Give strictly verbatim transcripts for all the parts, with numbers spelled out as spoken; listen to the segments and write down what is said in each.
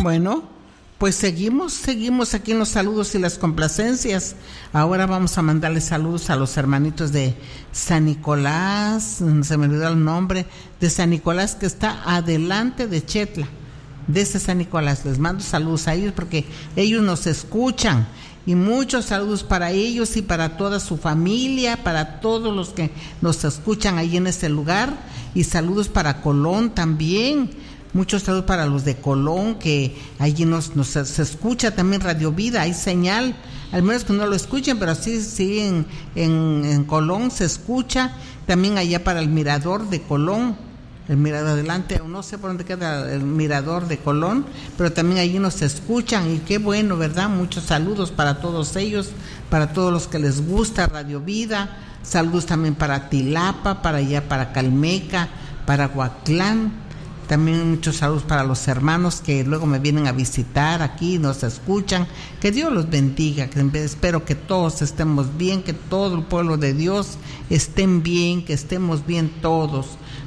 Bueno, pues seguimos, seguimos aquí en los saludos y las complacencias. Ahora vamos a mandarle saludos a los hermanitos de San Nicolás, se me olvidó el nombre, de San Nicolás que está adelante de Chetla, de ese San Nicolás. Les mando saludos a ellos porque ellos nos escuchan. Y muchos saludos para ellos y para toda su familia, para todos los que nos escuchan ahí en este lugar. Y saludos para Colón también. Muchos saludos para los de Colón, que allí nos, nos se escucha también Radio Vida, hay señal. Al menos que no lo escuchen, pero sí, sí en, en, en Colón se escucha. También allá para el mirador de Colón. El mirador adelante, no sé por dónde queda el mirador de Colón, pero también allí nos escuchan y qué bueno, ¿verdad? Muchos saludos para todos ellos, para todos los que les gusta Radio Vida, saludos también para Tilapa, para allá, para Calmeca, para Huatlán, también muchos saludos para los hermanos que luego me vienen a visitar aquí, nos escuchan, que Dios los bendiga, que espero que todos estemos bien, que todo el pueblo de Dios estén bien, que estemos bien todos,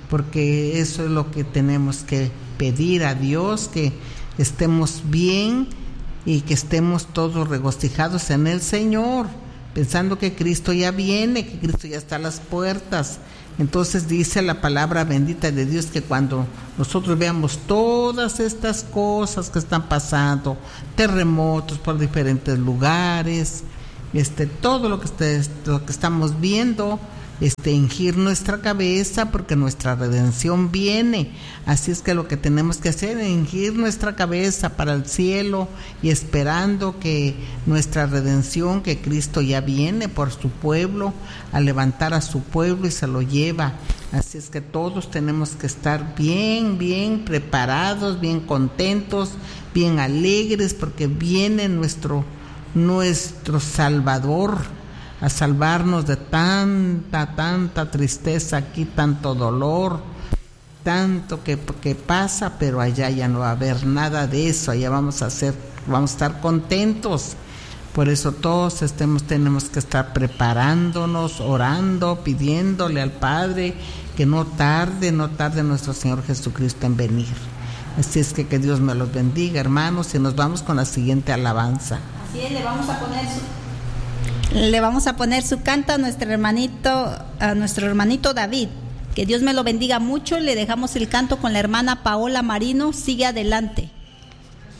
porque eso es lo que tenemos que pedir a Dios, que estemos bien y que estemos todos regocijados en el Señor, pensando que Cristo ya viene, que Cristo ya está a las puertas. Entonces dice la palabra bendita de Dios que cuando nosotros veamos todas estas cosas que están pasando, terremotos por diferentes lugares, este, todo lo que, esté, lo que estamos viendo, Este, hingir nuestra cabeza porque nuestra redención viene. Así es que lo que tenemos que hacer es hingir nuestra cabeza para el cielo y esperando que nuestra redención, que Cristo ya viene por su pueblo a levantar a su pueblo y se lo lleva. Así es que todos tenemos que estar bien, bien preparados, bien contentos, bien alegres porque viene nuestro, nuestro Salvador a salvarnos de tanta, tanta tristeza aquí, tanto dolor, tanto que, que pasa, pero allá ya no va a haber nada de eso, allá vamos a ser, vamos a estar contentos. Por eso todos estemos, tenemos que estar preparándonos, orando, pidiéndole al Padre que no tarde, no tarde nuestro Señor Jesucristo en venir. Así es que que Dios me los bendiga, hermanos, y nos vamos con la siguiente alabanza. Así es, le vamos a poner su... Le vamos a poner su canto a nuestro hermanito, a nuestro hermanito David. Que Dios me lo bendiga mucho. Le dejamos el canto con la hermana Paola Marino. Sigue adelante.